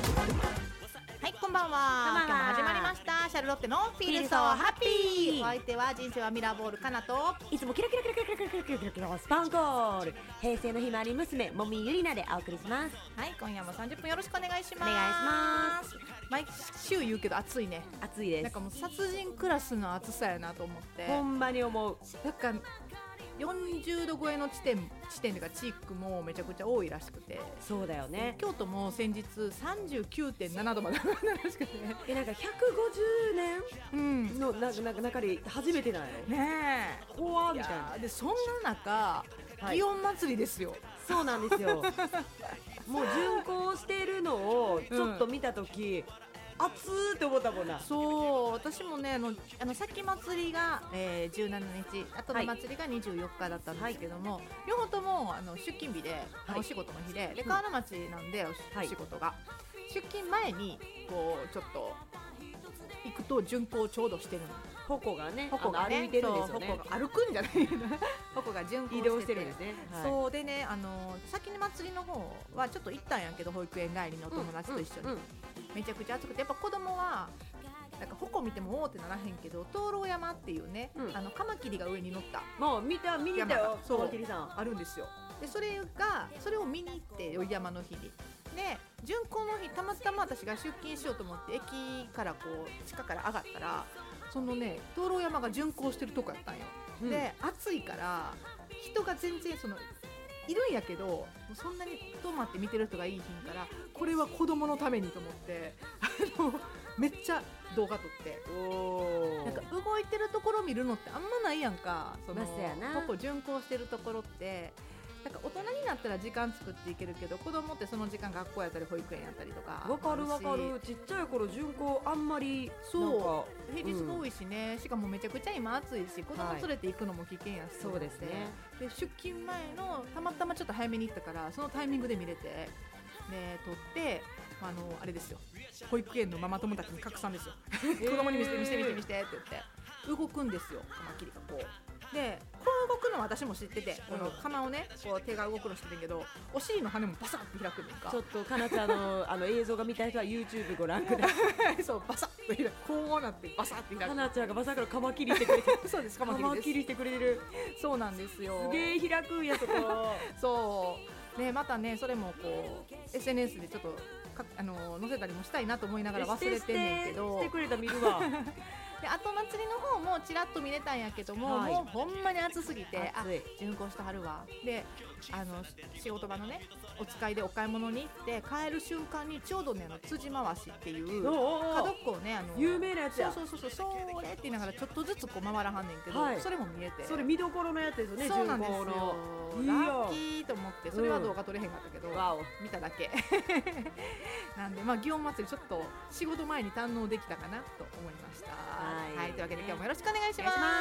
はい、こんばんは。今日も始まりました。シャルロッテのフィールソーハッピー。お相手は人生はミラーボールかなと、 いつもキラキラキラキラキラキラキラキラキラキラスパンコール、平成のひまわり娘もみゆりなでお送りします。 はい、今夜も30分よろしくお願いします。 お願いします。 毎週言うけど暑いね。 暑いです。 なんかもう殺人クラスの暑さやなと思って。 ほんまに思う。 なんか40度超えの地点というか地域もめちゃくちゃ多いらしくて。 そうだよね。 京都も先日 39.7 度まで上がったらしくてね。 なんか150年の中で初めてなんやろねえ、 怖みたいな。 でそんな中、祇園祭りですよ。 そうなんですよ。もう巡行しているのをちょっと見たとき、暑ーって思ったもんな。 そう、私もね先祭りが、17日、後の祭りが24日だったんですけども、両方とも出勤日で、お仕事の日で、川原町なんで、お仕事が、出勤前にこうちょっと行くと巡行ちょうどしてるの。 矛がね、 歩いてるんですよね。 矛が歩くんじゃない矛が巡行移動してるんですね。 そうでね、先の祭りの方はちょっと行ったんやけど、保育園帰りのお友達と一緒に、めちゃくちゃ暑くて、やっぱ子供はなんか矛見てもおーってならへんけど、灯籠山っていうね、カマキリが上に乗ったもう見に行ったよ。カマキリさんあるんですよ。でそれを見に行って、山の日にで、巡行の日たまたま私が出勤しようと思って駅からこう地下から上がったら、そのね灯籠山が巡行してるとこやったんよ。で暑いから人が全然いるんやけど、そんなに止まって見てる人がいいひんから、これは子供のためにと思ってめっちゃ動画撮って、なんか動いてるところ見るのってあんまないやんか。ここ巡行してるところってなんか大人になったら時間作っていけるけど、子供ってその時間学校やったり保育園やったりとか。 わかる。ちっちゃい頃巡行あんまりそう平日が多いしね、しかもめちゃくちゃ今暑いし、子供連れて行くのも危険やし、 そうですね。 で出勤前のたまたまちょっと早めに行ったから、そのタイミングで見れて、で撮って、あれですよ、保育園のママ友たちに拡散ですよ。子供に見せてって言って動くんですよ、カマキリがこうで、こう動くのは私も知ってて、この釜をねこう手が動くの知ってるけど、お尻の羽もバサッと開くんねんか。 ちょっとかなちゃんの映像が見たい人は YouTube ご覧ください。 そう、バサッと開く、こうなってバサッと開く。 かなちゃんがバサッからカマキリしてくれてる。 そうです、カマキリしてくれてる。 そうなんですよ。 すげー開くんや、そこ。 そうね、またねそれもこう SNS でちょっと載せたりもしたいなと思いながら忘れてんねんけど、 してくれた見るわ。 で後祭りの方もちらっと見れたんやけども、もうほんまに暑すぎて、巡行してはるわ。で仕事場のねお使いでお買い物に行って帰る瞬間に、ちょうどね辻回しっていう角っこをね有名なやつや。 そうそれって言いながらちょっとずつこう回らはんねんけど、それも見えて、 それ見どころのやつですよね。 そうなんですよ。 ラッキーと思って、それは動画撮れへんかったけど、見ただけなんで、祇園祭りちょっと仕事前に堪能できたかなと思いました。はい、というわけで今日もよろしくお願いします。